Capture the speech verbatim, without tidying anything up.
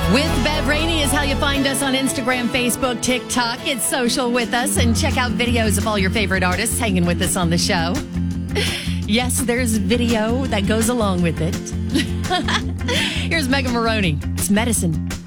With Bev Rainey is how you find us on Instagram, Facebook, TikTok. Get social with us and check out videos of all your favorite artists hanging with us on the show. Yes, there's video that goes along with it. Here's Megan Maroney. It's Medicine.